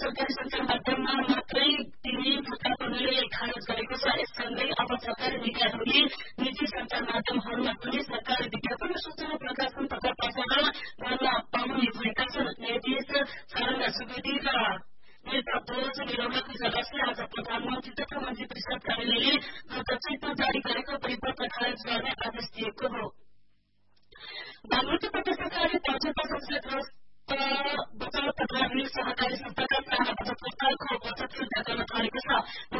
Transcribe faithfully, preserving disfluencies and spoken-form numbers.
सरकारी सञ्चार माध्यममा मात्रै दिने प्रकारको निर्णय खारेज गरेको छ। यससँगै अब सरकारी निकायहरूले निजी सञ्चार माध्यमहरूमा पनि सरकारी विज्ञापन र सूचना प्रकाशन प्रकार प्रसारण गर्न पाउने भएका छन्। न्यायाधीश सारंगा सुवेदी र नेता बोज निरौलाको इजलासले आज प्रधानमन्त्री तथा मन्त्री परिषद कार्यालयले गत चैतमा जारी गरेको परिपत्र खारेज गर्ने आदेश दिएको हो। बागमती प्रदेशले पञ्चायत संस्थाग्रस्त बचाव तथा ऋण सहकारी संस्थाका साना बचत संस्थाको बचत फिर्ता गर्न थालेको छ।